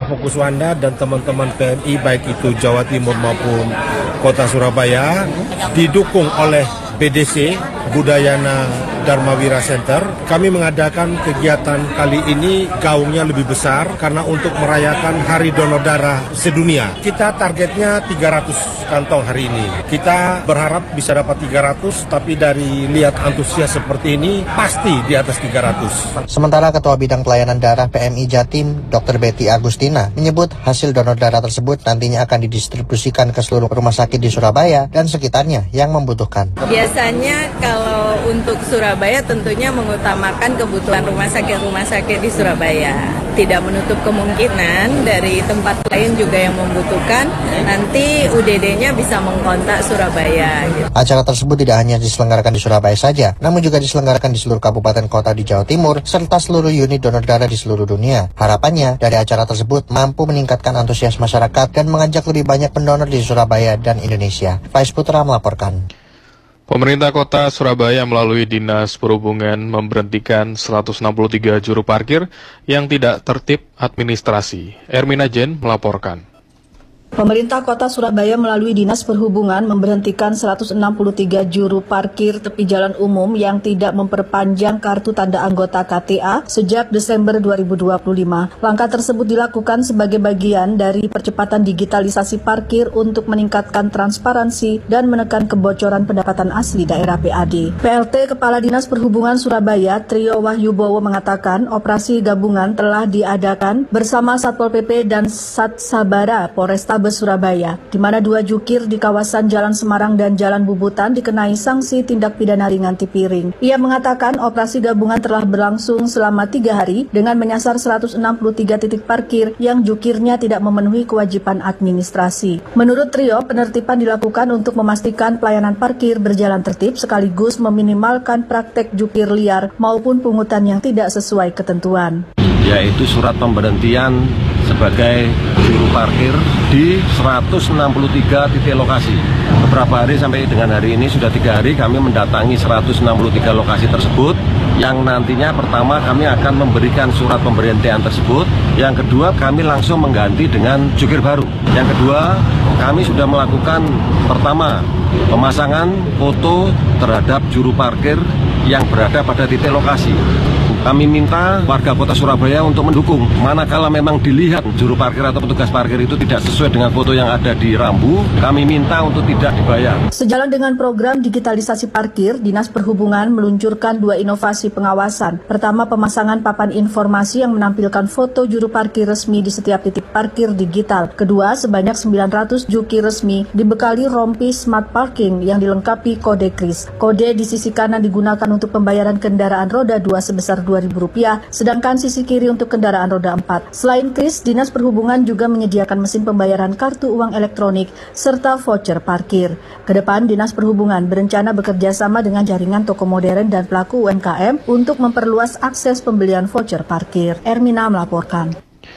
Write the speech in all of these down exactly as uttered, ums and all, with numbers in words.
Fokus Wanda dan teman-teman P M I baik itu Jawa Timur maupun Kota Surabaya didukung oleh B D C Budayana Dharma Wira Center. Kami mengadakan kegiatan kali ini gaungnya lebih besar karena untuk merayakan Hari Donor Darah Sedunia. Kita targetnya tiga ratus kantong hari ini. Kita berharap bisa dapat tiga ratus, tapi dari lihat antusias seperti ini pasti di atas tiga ratus. Sementara Ketua Bidang Pelayanan Darah P M I Jatim, Dokter Betty Agustina, menyebut hasil donor darah tersebut nantinya akan didistribusikan ke seluruh rumah sakit di Surabaya dan sekitarnya yang membutuhkan. Biasanya kalau untuk Surabaya tentunya mengutamakan kebutuhan rumah sakit-rumah sakit di Surabaya. Tidak menutup kemungkinan dari tempat lain juga yang membutuhkan, nanti U D D-nya bisa mengkontak Surabaya. Gitu. Acara tersebut tidak hanya diselenggarakan di Surabaya saja, namun juga diselenggarakan di seluruh kabupaten kota di Jawa Timur, serta seluruh unit donor darah di seluruh dunia. Harapannya, dari acara tersebut mampu meningkatkan antusias masyarakat dan mengajak lebih banyak pendonor di Surabaya dan Indonesia. Faiz Putra melaporkan. Pemerintah Kota Surabaya melalui Dinas Perhubungan memberhentikan seratus enam puluh tiga juru parkir yang tidak tertib administrasi. Ermina Jen melaporkan. Pemerintah Kota Surabaya melalui Dinas Perhubungan memberhentikan seratus enam puluh tiga juru parkir tepi jalan umum yang tidak memperpanjang kartu tanda anggota K T A sejak Desember dua ribu dua puluh lima. Langkah tersebut dilakukan sebagai bagian dari percepatan digitalisasi parkir untuk meningkatkan transparansi dan menekan kebocoran pendapatan asli daerah P A D. P L T Kepala Dinas Perhubungan Surabaya, Trio Wahyubowo mengatakan operasi gabungan telah diadakan bersama Satpol P P dan Sat Sabara Polresta Surabaya, di mana dua jukir di kawasan Jalan Semarang dan Jalan Bubutan dikenai sanksi tindak pidana ringan tipiring. Ia mengatakan operasi gabungan telah berlangsung selama tiga hari dengan menyasar seratus enam puluh tiga titik parkir yang jukirnya tidak memenuhi kewajiban administrasi. Menurut Trio, penertiban dilakukan untuk memastikan pelayanan parkir berjalan tertib sekaligus meminimalkan praktek jukir liar maupun pungutan yang tidak sesuai ketentuan. Yaitu surat pemberhentian sebagai juru parkir di seratus enam puluh tiga titik lokasi. Beberapa hari sampai dengan hari ini sudah tiga hari kami mendatangi seratus enam puluh tiga lokasi tersebut, yang nantinya pertama kami akan memberikan surat pemberhentian tersebut, yang kedua kami langsung mengganti dengan jukir baru. Yang kedua kami sudah melakukan pertama pemasangan foto terhadap juru parkir yang berada pada titik lokasi. Kami minta warga Kota Surabaya untuk mendukung. Manakala memang dilihat juru parkir atau petugas parkir itu tidak sesuai dengan foto yang ada di rambu, kami minta untuk tidak dibayar. Sejalan dengan program digitalisasi parkir, Dinas Perhubungan meluncurkan dua inovasi pengawasan. Pertama, pemasangan papan informasi yang menampilkan foto juru parkir resmi di setiap titik parkir digital. Kedua, sebanyak sembilan ratus jukir resmi dibekali rompi smart parking yang dilengkapi kode kris. Kode di sisi kanan digunakan untuk pembayaran kendaraan roda dua sebesar dua ribu rupiah, sedangkan sisi kiri untuk kendaraan roda empat. Selain kris, Dinas Perhubungan juga menyediakan mesin pembayaran kartu uang elektronik serta voucher parkir. Kedepan, Dinas Perhubungan berencana bekerja sama dengan jaringan toko modern dan pelaku U M K M untuk memperluas akses pembelian voucher parkir. Ermina melaporkan.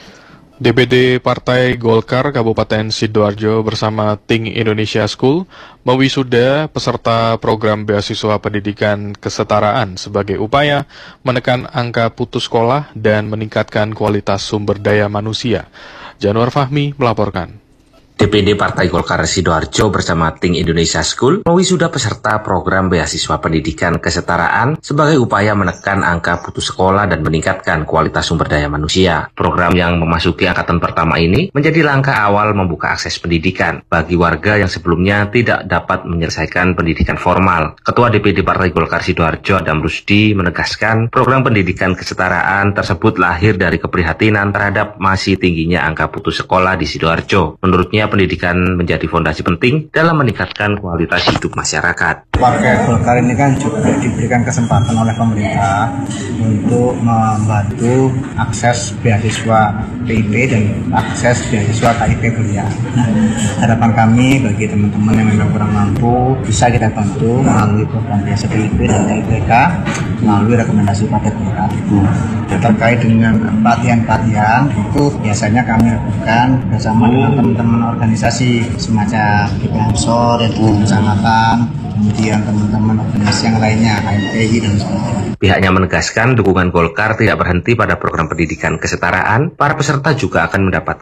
D P D Partai Golkar Kabupaten Sidoarjo bersama Think Indonesia School mewisuda peserta program beasiswa pendidikan kesetaraan sebagai upaya menekan angka putus sekolah dan meningkatkan kualitas sumber daya manusia. Januar Fahmi melaporkan. D P D Partai Golkar Sidoarjo bersama Think Indonesia School mewisuda peserta program beasiswa pendidikan kesetaraan sebagai upaya menekan angka putus sekolah dan meningkatkan kualitas sumber daya manusia. Program yang memasuki angkatan pertama ini menjadi langkah awal membuka akses pendidikan bagi warga yang sebelumnya tidak dapat menyelesaikan pendidikan formal. Ketua D P D Partai Golkar Sidoarjo Adam Rusdi menegaskan program pendidikan kesetaraan tersebut lahir dari keprihatinan terhadap masih tingginya angka putus sekolah di Sidoarjo. Menurutnya, pendidikan menjadi fondasi penting dalam meningkatkan kualitas hidup masyarakat. Warga Golkar ini kan juga diberikan kesempatan oleh pemerintah untuk membantu akses beasiswa P I P dan akses beasiswa K I P kuliah. Nah, harapan kami bagi teman-teman yang memang kurang mampu bisa kita bantu melalui program beasiswa P I P dan K I P K melalui rekomendasi Partai Golkar. Terkait dengan pelatihan-pelatihan itu biasanya kami lakukan bersama dengan teman-teman organisasi semacam P P Ansor, dan kecamatan, kemudian teman-teman organisasi yang lainnya, K M P I dan sebagainya. Pihaknya menegaskan dukungan Golkar tidak berhenti pada program pendidikan kesetaraan. Para peserta juga akan mendapat